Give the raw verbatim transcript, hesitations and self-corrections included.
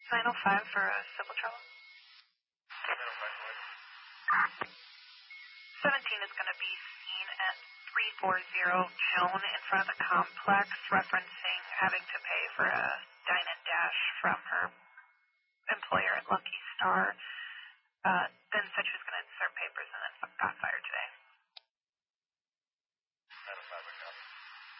nine oh five for a civil trouble. seventeen is going to be seen at three forty Joan in front of the complex, referencing having to pay for a dine and dash from her employer at Lucky Star. Uh, then said she was going to insert papers and then got fired.